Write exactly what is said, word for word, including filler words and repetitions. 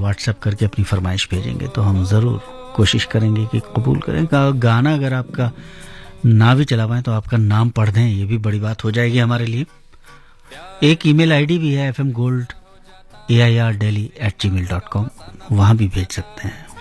WhatsApp करके अपनी फरमाइश भेजेंगे तो हम ज़रूर कोशिश करेंगे कि कबूल करें। गाना अगर आपका ना भी चला पाएँ तो आपका नाम पढ़ दें, ये भी बड़ी बात हो जाएगी हमारे लिए। एक ईमेल आईडी भी है F M gold A I R daily eight ji mail dot com, वहाँ भी भेज सकते हैं।